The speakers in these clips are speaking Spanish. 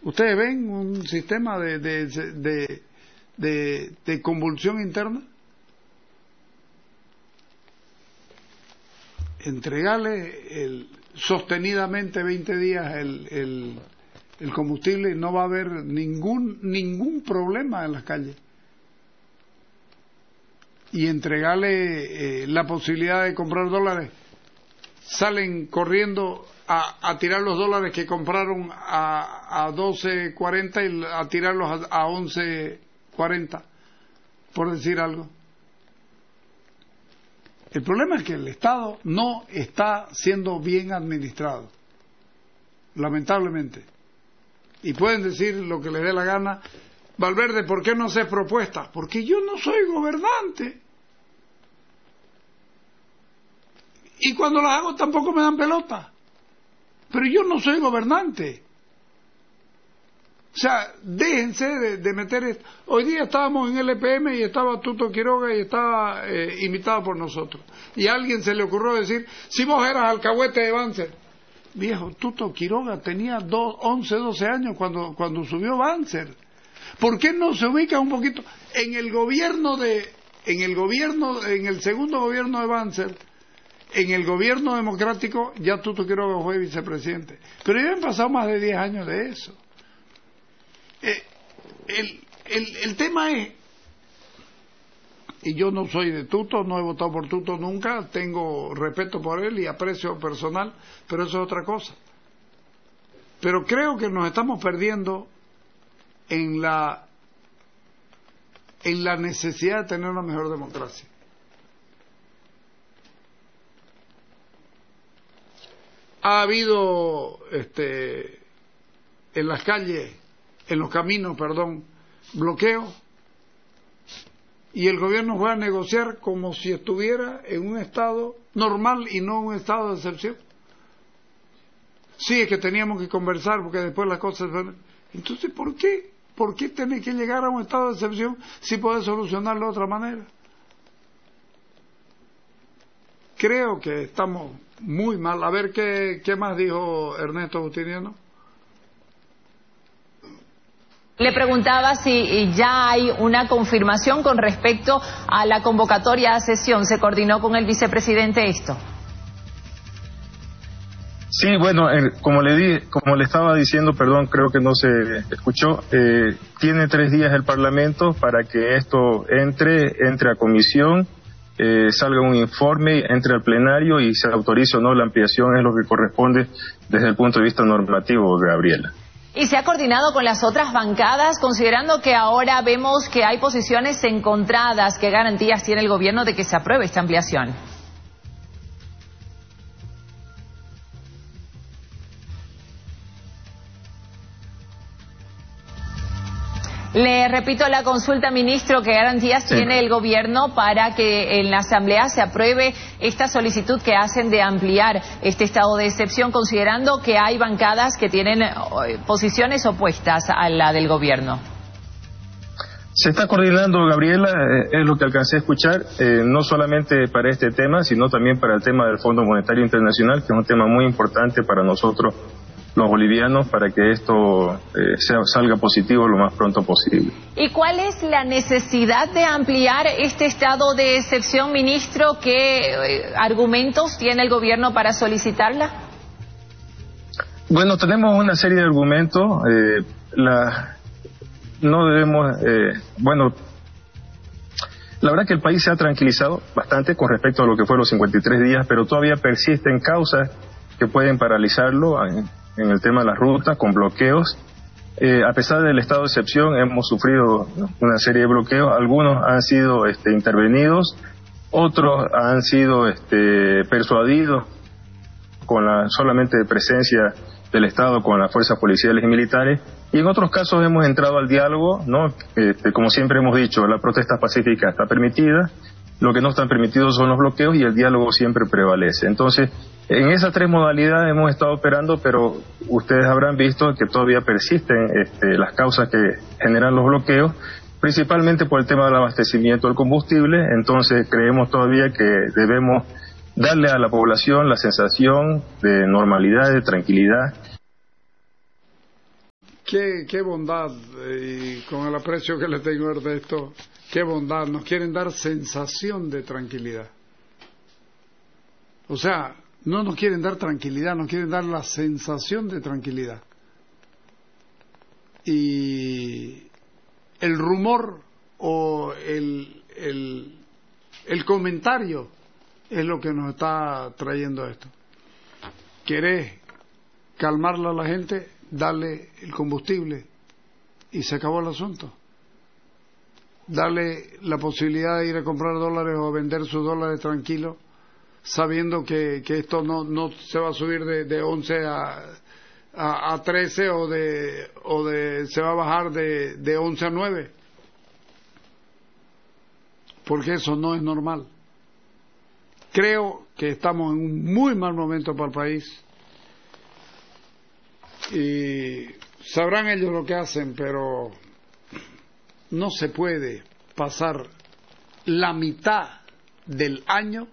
¿Ustedes ven un sistema de convulsión interna? Entregarle sostenidamente 20 días el combustible, no va a haber ningún problema en las calles. Y entregarle la posibilidad de comprar dólares, salen corriendo a tirar los dólares que compraron a 12.40 y a tirarlos a 11.40, por decir algo. El problema es que el Estado no está siendo bien administrado, lamentablemente. Y pueden decir lo que les dé la gana. Valverde, ¿por qué no haces propuestas? Porque yo no soy gobernante. Y cuando las hago tampoco me dan pelota. Pero yo no soy gobernante. O sea, déjense de meter esto. Hoy día estábamos en LPM y estaba Tuto Quiroga y estaba invitado por nosotros. Y a alguien se le ocurrió decir, si vos eras alcahuete de Banzer. Viejo, Tuto Quiroga tenía 11, 12 años cuando subió Banzer. ¿Por qué no se ubica un poquito en el segundo gobierno de Banzer? En el gobierno democrático ya Tuto Quiroga fue vicepresidente. Pero ya han pasado más de 10 años de eso. El tema es, y yo no soy de Tuto, no he votado por Tuto nunca, tengo respeto por él y aprecio personal, pero eso es otra cosa. Pero creo que nos estamos perdiendo en la necesidad de tener una mejor democracia. Ha habido en las calles, en los caminos, bloqueo, y el gobierno va a negociar como si estuviera en un estado normal y no un estado de excepción. Sí, es que teníamos que conversar porque después las cosas van. Entonces, ¿por qué tener que llegar a un estado de excepción si puede solucionarlo de otra manera? Creo que estamos muy mal. A ver qué más dijo Ernesto Justiniano. Le preguntaba si ya hay una confirmación con respecto a la convocatoria a sesión. ¿Se coordinó con el vicepresidente esto? Sí, bueno, como le estaba diciendo, perdón, creo que no se escuchó, tiene 3 días el Parlamento para que esto entre a comisión, salga un informe, entre al plenario y se autorice o no la ampliación, es lo que corresponde desde el punto de vista normativo, Gabriela. ¿Y se ha coordinado con las otras bancadas, considerando que ahora vemos que hay posiciones encontradas? ¿Qué garantías tiene el gobierno de que se apruebe esta ampliación? Le repito la consulta, ministro, ¿qué garantías tiene el gobierno para que en la Asamblea se apruebe esta solicitud que hacen de ampliar este estado de excepción, considerando que hay bancadas que tienen posiciones opuestas a la del gobierno? Se está coordinando, Gabriela, es lo que alcancé a escuchar, no solamente para este tema, sino también para el tema del Fondo Monetario Internacional, que es un tema muy importante para nosotros los bolivianos, para que esto salga positivo lo más pronto posible. ¿Y cuál es la necesidad de ampliar este estado de excepción, ministro? ¿Qué argumentos tiene el gobierno para solicitarla? Bueno, tenemos una serie de argumentos. No debemos, la verdad que el país se ha tranquilizado bastante con respecto a lo que fueron los 53 días, pero todavía persisten causas que pueden paralizarlo en el tema de las rutas, con bloqueos. A pesar del estado de excepción, hemos sufrido una serie de bloqueos. Algunos han sido intervenidos, otros han sido persuadidos con la solamente presencia del Estado con las fuerzas policiales y militares, y en otros casos hemos entrado al diálogo, ¿no? Como siempre hemos dicho, la protesta pacífica está permitida, lo que no están permitidos son los bloqueos y el diálogo siempre prevalece. Entonces, en esas 3 modalidades hemos estado operando, pero ustedes habrán visto que todavía persisten las causas que generan los bloqueos, principalmente por el tema del abastecimiento del combustible. Entonces creemos todavía que debemos darle a la población la sensación de normalidad, de tranquilidad. Qué bondad, y con el aprecio que le tengo a Ernesto, qué bondad. Nos quieren dar sensación de tranquilidad. O sea, no nos quieren dar tranquilidad, nos quieren dar la sensación de tranquilidad. Y el rumor o el comentario es lo que nos está trayendo esto. ¿Querés calmarla a la gente? Dale el combustible y se acabó el asunto. Dale la posibilidad de ir a comprar dólares o vender sus dólares tranquilo, sabiendo que esto no se va a subir de 11 a 13 o se va a bajar de 11 a 9, porque eso no es normal. Creo que estamos en un muy mal momento para el país y sabrán ellos lo que hacen, pero no se puede pasar la mitad del año,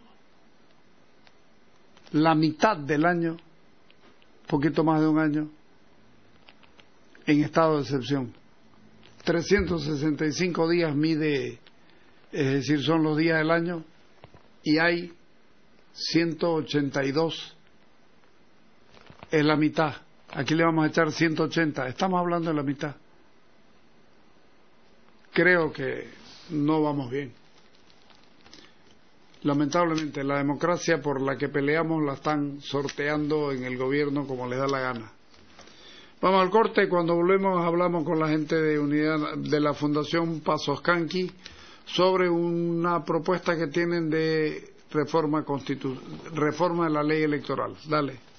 poquito más de un año, en estado de excepción. 365 días mide, es decir, son los días del año, y hay 182, es la mitad. Aquí le vamos a echar 180, estamos hablando de la mitad. Creo que no vamos bien. Lamentablemente, la democracia por la que peleamos la están sorteando en el gobierno como les da la gana. Vamos al corte. Cuando volvemos hablamos con la gente de unidad de la Fundación Pazoscanqui sobre una propuesta que tienen de reforma de la ley electoral. Dale.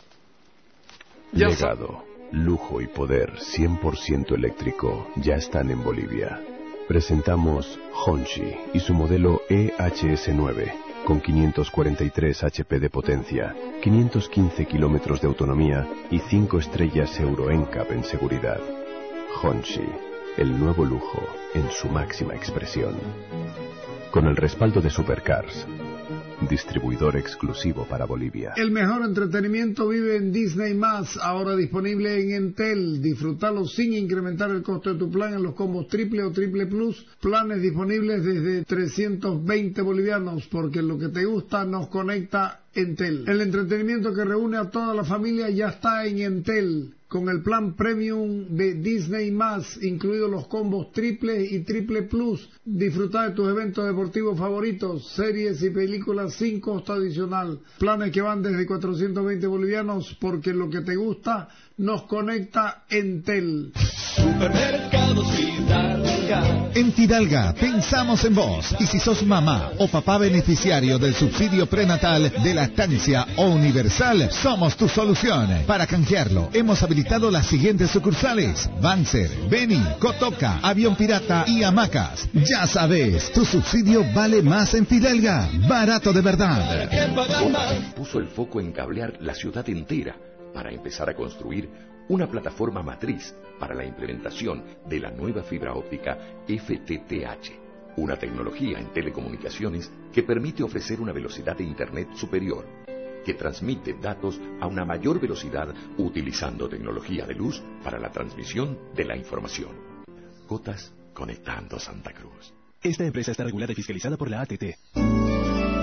Legado, lujo y poder 100% eléctrico ya están en Bolivia. Presentamos Honshi y su modelo EHS9 con 543 HP de potencia, 515 kilómetros de autonomía y 5 estrellas Euro NCAP en seguridad. Honshi, el nuevo lujo en su máxima expresión. Con el respaldo de Supercars, distribuidor exclusivo para Bolivia. El mejor entretenimiento vive en Disney+, ahora disponible en Entel. Disfrútalo sin incrementar el costo de tu plan en los combos triple o triple plus. Planes disponibles desde 320 bolivianos, porque lo que te gusta nos conecta Entel. El entretenimiento que reúne a toda la familia ya está en Entel. Con el plan premium de Disney+, incluidos los combos triple y triple plus. Disfruta de tus eventos deportivos favoritos, series y películas sin costo adicional. Planes que van desde 420 bolivianos, porque lo que te gusta nos conecta Entel. Supermercados Fidalga. En Fidalga pensamos en vos, y si sos mamá o papá beneficiario del subsidio prenatal de lactancia o universal, somos tu solución. Para canjearlo, hemos habilitado las siguientes sucursales: Banzer, Beni, Cotoca, Avión Pirata y Hamacas. Ya sabes, tu subsidio vale más en Fidalga, barato de verdad. Copa puso el foco en cablear la ciudad entera para empezar a construir una plataforma matriz para la implementación de la nueva fibra óptica FTTH, una tecnología en telecomunicaciones que permite ofrecer una velocidad de Internet superior, que transmite datos a una mayor velocidad utilizando tecnología de luz para la transmisión de la información. Cotas, conectando Santa Cruz. Esta empresa está regulada y fiscalizada por la ATT.